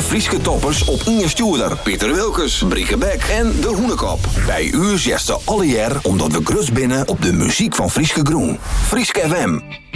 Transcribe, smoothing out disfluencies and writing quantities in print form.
Frieske toppers op Inge Stuurder, Pieter Wilkes, Brieke Beck en De Hoenekop. Bij u zesten alle jaar omdat we grus binnen op de muziek van Frieske Groen. Frieske FM.